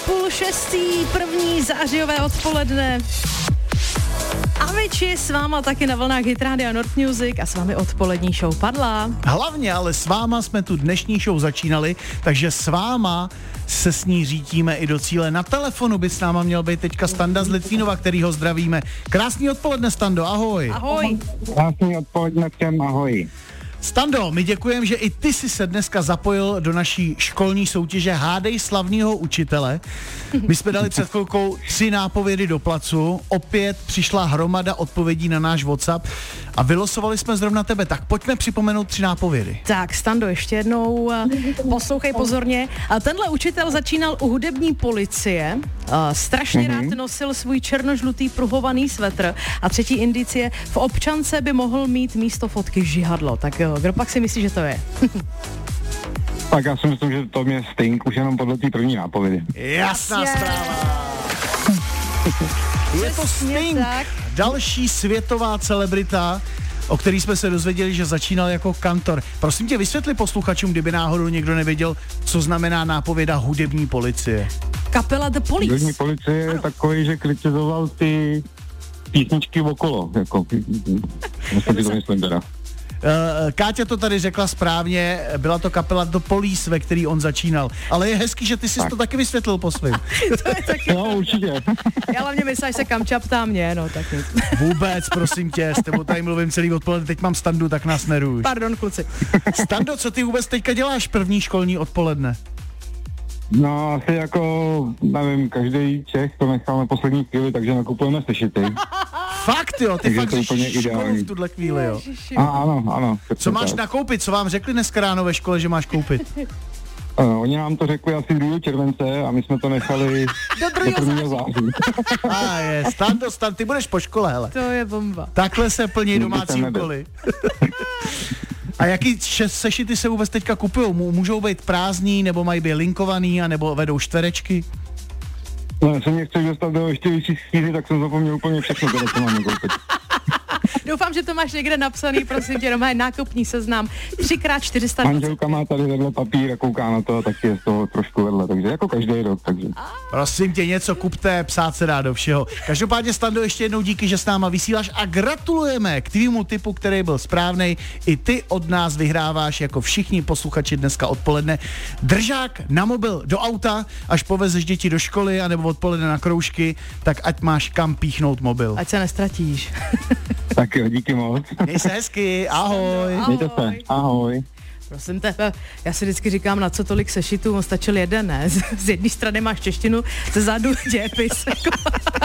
5:30, první zářijové odpoledne. Avicii s váma taky na vlnách Hit Radio North Music a s vámi odpolední show padla. Hlavně ale s váma jsme tu dnešní show začínali, takže s váma se s ní řítíme i do cíle. Na telefonu by s náma měl být teďka Standa z Litvínova, kterýho zdravíme. Krásný odpoledne, Stando, ahoj. Ahoj. Krásný odpoledne všem, ahoj. Stando, my děkujeme, že i ty jsi se dneska zapojil do naší školní soutěže Hádej slavného učitele. My jsme dali před chvilkou 3 nápovědy do placu, opět přišla hromada odpovědí na náš WhatsApp a vylosovali jsme zrovna tebe, tak pojďme připomenout 3 nápovědy. Tak, Stando, ještě jednou poslouchej pozorně. Tenhle učitel začínal u hudební policie, strašně rád nosil svůj černožlutý pruhovaný svetr a třetí indicie, v občance by mohl mít místo fotky žihadlo. Tak kdo pak si myslí, že to je? Tak já si myslím, že to mě stink už jenom podle té první nápovědy. Jasná zpráva. Je to Sting, další světová celebrita, o který jsme se dozvěděli, že začínal jako kantor. Prosím tě, vysvětli posluchačům, kdyby náhodou někdo nevěděl, co znamená nápověda hudební policie. Kapela The Police. Hudební policie je takový, že kritizoval ty písničky okolo, jako, to myslím teda. Káťa to tady řekla správně, byla to kapela The Police, ve který on začínal. Ale je hezký, že ty jsi to taky vysvětlil po svým. To je taky. No, určitě. Já hlavně myslím, že se Kamča ptá mě, no tak nic. Vůbec, prosím tě, s tebou tady mluvím celý odpoledne, teď mám Standu, tak nás neruš. Pardon, kluci. Stando, co ty vůbec teďka děláš první školní odpoledne? No, asi jako, nevím, každý Čech to nechal na poslední chvíli, takže nakupujeme sešity. Fakt jo, ty Takže fakt to řešíš úplně školu ideální. v tuhle chvíli, jo. Ano. Co máš nakoupit, co vám řekli dneska ráno ve škole, že máš koupit? Oni nám to řekli asi 2. července a my jsme to nechali do 1. září. Stando, ty budeš po škole, hele. To je bomba. Takhle se plní domácí úkoly. A jaký sešity se vůbec teďka kupujou? Můžou být prázdní, nebo mají být linkovaný, anebo vedou čtverečky? No, já se mě chci dostat do ještě vyšší schýzy, tak jsem zapomněl úplně všechno, teda, co mám koupit. Doufám, že to máš někde napsaný, prosím tě, doma je nákupní seznam 3x420. Manželka má tady vedle papír a kouká na to a taky je z toho trošku vedle, takže jako každý rok, takže. Prosím tě, něco kupte, psát se dá do všeho. Každopádně, Stando, ještě jednou díky, že s náma vysíláš a gratulujeme k tvýmu typu, který byl správnej. I ty od nás vyhráváš, jako všichni posluchači dneska odpoledne, držák na mobil do auta, až povezeš děti do školy, anebo odpoledne na kroužky, tak ať máš kam píchnout mobil. Ať se nestratíš. Tak jo, díky moc. Měj se hezky, ahoj. Mějte se, ahoj. Prosím tebe, já si vždycky říkám, na co tolik sešitů, on stačil jeden, ne? Z jedné strany máš češtinu, ze zádu dějepis.